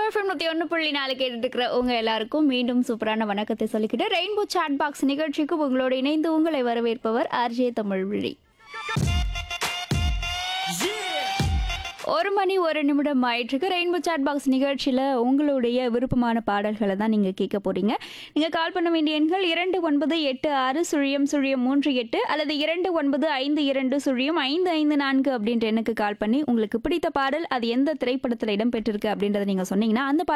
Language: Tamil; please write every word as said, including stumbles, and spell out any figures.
எஃப்எம் நூற்றி ஒன்று புள்ளி நாலு கேட்டுட்டு இருக்கிற உங்க எல்லாருக்கும் மீண்டும் சூப்பரான வணக்கத்தை சொல்லிக்கிட்டு ரெயின்போ சாட் பாக்ஸ் நிகழ்ச்சிக்கு உங்களோடு இணைந்து உங்களை வரவேற்பவர் ஆர்ஜே தமிழ்விழி. ஒரு மணி ஒரு நிமிடம் ஆயிட்டுருக்கு. ரெயின்போ சாட் பாக்ஸ் நிகழ்ச்சியில் உங்களுடைய விருப்பமான பாடல்களை தான் நீங்கள் கேட்க போகிறீங்க. நீங்கள் கால் பண்ண வேண்டிய எண்கள் இரண்டு ஒன்பது எட்டு ஆறு சுழியம் சுழியம் மூன்று எட்டு அல்லது இரண்டு ஒன்பது ஐந்து இரண்டு சுழியம் ஐந்து ஐந்து நான்கு அப்படின்ற எண்ணுக்கு கால் பண்ணி உங்களுக்கு பிடித்த பாடல் அது எந்த திரைப்படத்தில் இடம்பெற்றிருக்கு அப்படின்றத நீங்கள் சொன்னீங்கன்னா அந்த